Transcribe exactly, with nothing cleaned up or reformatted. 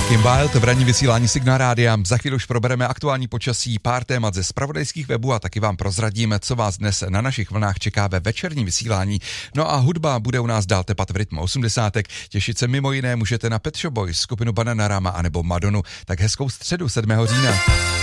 Kim Wilde v ranní vysílání Signál Rádia. Za chvíli už probereme aktuální počasí, pár témat ze zpravodajských webů a taky vám prozradíme, co vás dnes na našich vlnách čeká ve večerním vysílání. No a hudba bude u nás dál tepat v rytmu osmdesátek. Těšit se mimo jiné můžete na Pet Shop Boys, skupinu Bananarama anebo Madonu. Tak hezkou středu sedmého října.